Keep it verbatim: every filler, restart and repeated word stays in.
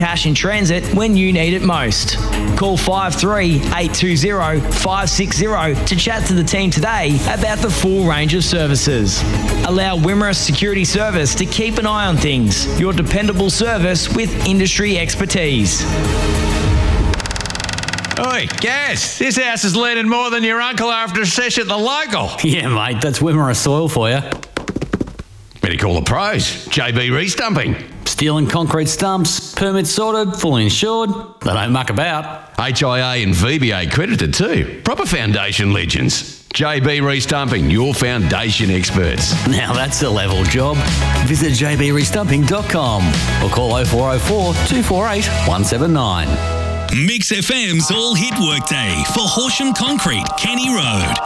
cash in transit when you need it most. Call five three eight two zero five six zero to chat to the team today about the full range of services. Allow Wimmera Security Service to keep an eye on things. Your dependable service with industry expertise. Oi, Gaz, this house is leaning more than your uncle after a sesh at the local. Yeah, mate, that's Wimmera soil for you. Better call the pros. J B Restumping. Steel and concrete stumps, permits sorted, fully insured. They don't muck about. H I A and V B A accredited too. Proper foundation legends. J B Restumping, your foundation experts. Now that's a level job. Visit j b restumping dot com or call oh four oh four, two four eight, one seven nine. Mix F M's All Hit Workday for Horsham Concrete, Kenny Road.